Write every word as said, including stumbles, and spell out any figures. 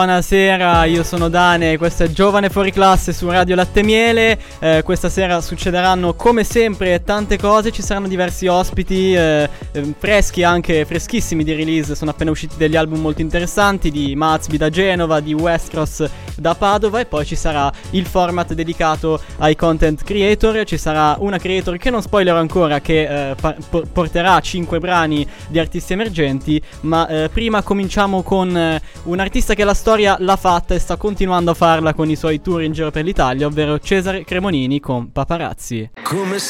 Buonasera, io sono Dane, questo è Giovane Fuori Classe su Radio Latte Miele. eh, Questa sera succederanno come sempre tante cose, ci saranno diversi ospiti, eh, eh, freschi anche, freschissimi di release. Sono appena usciti degli album molto interessanti di Matsby da Genova, di Westcross da Padova, e poi ci sarà il format dedicato ai content creator. Ci sarà una creator che non spoilerò ancora, che eh, pa- po- porterà cinque brani di artisti emergenti, ma eh, prima cominciamo con eh, un artista che la storia l'ha fatta e sta continuando a farla con i suoi tour in giro per l'Italia, ovvero Cesare Cremonini con Paparazzi. Come